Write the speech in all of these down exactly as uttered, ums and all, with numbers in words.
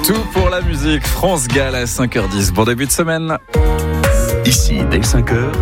Tout pour la musique, France Gall à cinq heures dix. Bon début de semaine. Ici, dès cinq heures,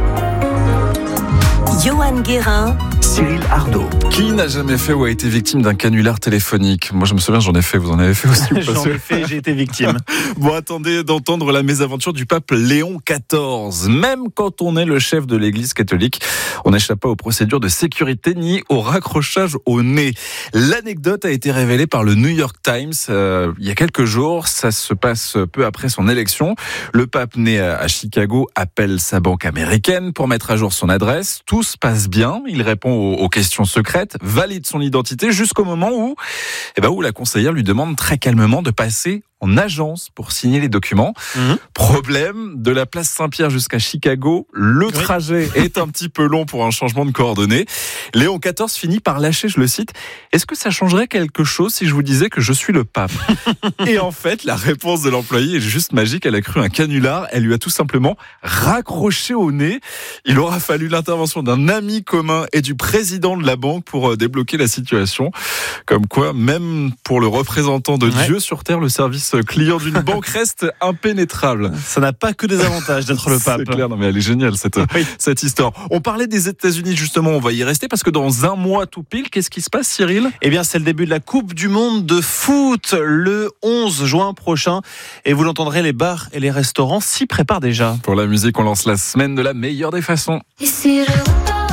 Johan Guérin, Cyril Ardo. Qui n'a jamais fait ou a été victime d'un canular téléphonique ? Moi je me souviens, j'en ai fait, vous en avez fait aussi ou pas ? J'en ai fait, j'ai été victime. Bon, attendez d'entendre la mésaventure du pape Léon quatorze. Même quand on est le chef de l'église catholique, on n'échappe pas aux procédures de sécurité ni au raccrochage au nez. L'anecdote a été révélée par le New York Times euh, il y a quelques jours. Ça se passe peu après son élection. Le pape né à Chicago appelle sa banque américaine pour mettre à jour son adresse. Tout se passe bien. Il répond aux, aux questions secrètes, valide son identité jusqu'au moment où, eh ben, où la conseillère lui demande très calmement de passer en agence pour signer les documents. Mmh. Problème, de la place Saint-Pierre jusqu'à Chicago, le oui. trajet est un petit peu long pour un changement de coordonnées. Léon quatorze finit par lâcher, je le cite, « Est-ce que ça changerait quelque chose si je vous disais que je suis le pape ?» Et en fait, la réponse de l'employé est juste magique. Elle a cru un canular. Elle lui a tout simplement raccroché au nez. Il aura fallu l'intervention d'un ami commun et du président de la banque pour débloquer la situation. Comme quoi, même pour le représentant de ouais. Dieu sur terre, le service client d'une banque reste impénétrable. Ça n'a pas que des avantages d'être le pape. C'est clair, non mais elle est géniale cette, oui. cette histoire. On parlait des États-Unis justement, on va y rester parce que dans un mois tout pile, qu'est-ce qui se passe, Cyril ? Eh bien, c'est le début de la Coupe du Monde de foot le onze juin prochain et vous l'entendrez, les bars et les restaurants s'y préparent déjà. Pour la musique, on lance la semaine de la meilleure des façons. Et si je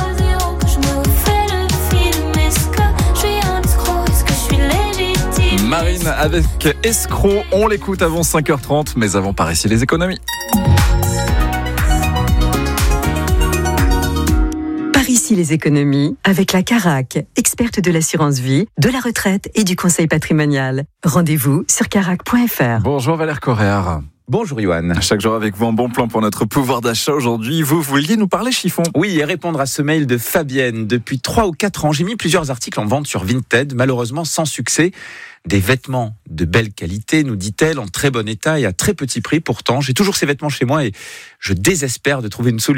Marine avec Escroc, on l'écoute avant cinq heures trente, mais avant par ici les économies. Par ici les économies, avec la Carac, experte de l'assurance vie, de la retraite et du conseil patrimonial. Rendez-vous sur carac point f r. Bonjour Valère Correa. Bonjour Yohan. Chaque jour avec vous, un bon plan pour notre pouvoir d'achat. Aujourd'hui, vous vouliez nous parler chiffon. Oui, et répondre à ce mail de Fabienne. Depuis trois ou quatre ans, j'ai mis plusieurs articles en vente sur Vinted, malheureusement sans succès. Des vêtements de belle qualité, nous dit-elle, en très bon état et à très petit prix. Pourtant, j'ai toujours ces vêtements chez moi et je désespère de trouver une solution.